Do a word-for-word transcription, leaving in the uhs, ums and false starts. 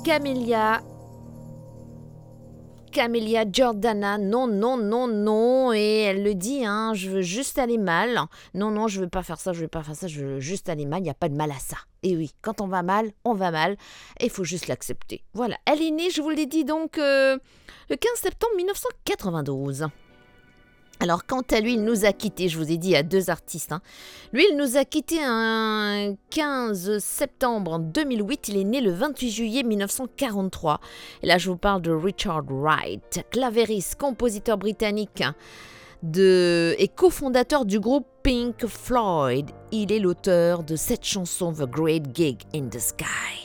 Camélia. Camélia Jordana, non, non, non, non, et elle le dit, hein, je veux juste aller mal. Non, non, je veux pas faire ça, je veux pas faire ça, je veux juste aller mal, il n'y a pas de mal à ça. Et oui, quand on va mal, on va mal, et il faut juste l'accepter. Voilà, elle est née, je vous l'ai dit donc, euh, le quinze septembre mille neuf cent quatre-vingt-douze. Alors, quant à lui, il nous a quittés, je vous ai dit, à deux artistes. Hein. Lui, il nous a quittés un quinze septembre deux mille huit. Il est né le vingt-huit juillet mille neuf cent quarante-trois. Et là, je vous parle de Richard Wright, clavériste, compositeur britannique de... et cofondateur du groupe Pink Floyd. Il est l'auteur de cette chanson The Great Gig in the Sky.